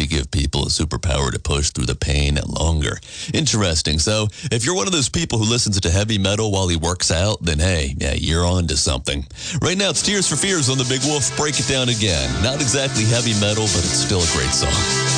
to give people a superpower to push through the pain longer. Interesting. So if you're one of those people who listens to heavy metal while he works out, then hey, yeah, you're on to something. Right now, it's Tears for Fears on the Big Wolf. Break it down again. Not exactly heavy metal, but it's still a great song.